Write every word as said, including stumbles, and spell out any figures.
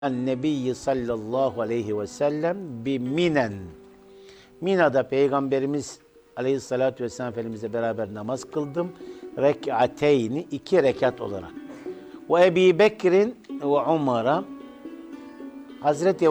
Nebiyyi sallallahu aleyhi ve sellem bi Minen. Mina'da Peygamberimiz aleyhissalatü vesselam Efendimizle beraber namaz kıldım. Rek'ateyni, iki rekat olarak. Ve Ebi Bekir'in ve Umar'a, Hazreti